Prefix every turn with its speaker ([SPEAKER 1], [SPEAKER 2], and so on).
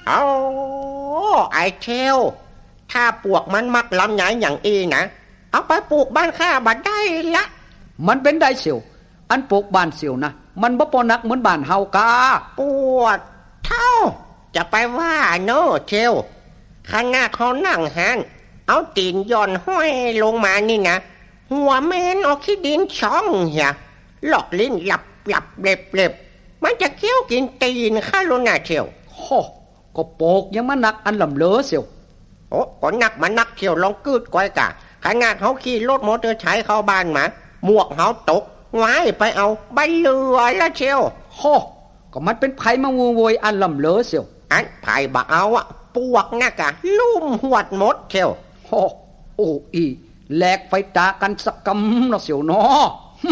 [SPEAKER 1] เอาไอเชลถ้าปวกมันมักลำใหญ่อย่างอีนะเอาไปปลูกบ้านข้าบัดได้ละ
[SPEAKER 2] มันเป็นได้เสียวอันปลูกบ้านเสียวนะมันบ่ปอนักเหมือนบ้านเฮากา
[SPEAKER 1] ปวดเท่าจะไปว่าโน่เชลขณะเขานั่งหันเอาตีนย่อนห้อยลงมานี่นะหัวเมนออกขี้ดินช่องเหียหลอกลิ้นหลับเล็บมันจะเคี้ยวกินตีนข้าลุน่ะเชล
[SPEAKER 2] โหก็โปกยังมานักอันลำเลอเสียว
[SPEAKER 1] โอ้ก็นักมานักเชลลองกืดก้อยกะขนาดเขาขี่รถมอเตอร์ไซค์เข้าบ้านมาหมวกเขาตกไว้ไปเอาใบเลือละเชล
[SPEAKER 2] โหก็มันเป็นไผมาวูโวยอันลำเลอเสียว
[SPEAKER 1] อันไผ่บ่เอาอะปวกนักอะลุ่มหวดหมดเชล
[SPEAKER 2] โหโอ้อีแลกไฟตากันสักกำเนาะเสียวเนาะ